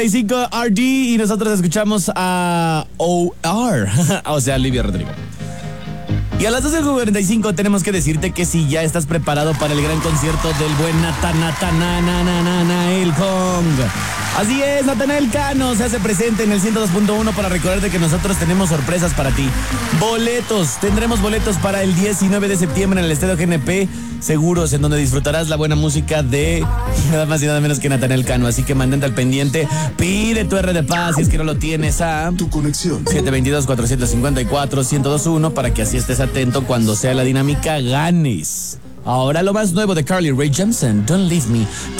5 RD y nosotros escuchamos a OR, o sea, Olivia Rodrigo. Y a las 12:45 tenemos que decirte que si ya estás preparado para el gran concierto del buen Natanael Kong. Así es, Natanael Cano se hace presente en el 102.1 para recordarte que nosotros tenemos sorpresas para ti. Tendremos boletos para el 19 de septiembre en el Estadio GNP Seguros, en donde disfrutarás la buena música de nada más y nada menos que Natanael Cano. Así que mantente al pendiente, pide tu R de paz si es que no lo tienes a tu conexión 722-454-1021 para que así estés atento cuando sea la dinámica ganes. Ahora lo más nuevo de Carly Rae Jepsen, Don't Leave Me.